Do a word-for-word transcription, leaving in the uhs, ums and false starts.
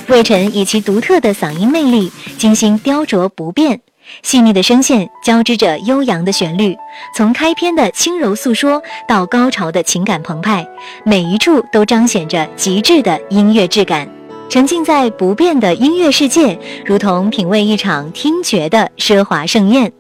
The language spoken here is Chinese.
魏晨以其独特的嗓音魅力，精心雕琢不变，细腻的声线交织着悠扬的旋律，从开篇的轻柔诉说到高潮的情感澎湃，每一处都彰显着极致的音乐质感。沉浸在不变的音乐世界，如同品味一场听觉的奢华盛宴。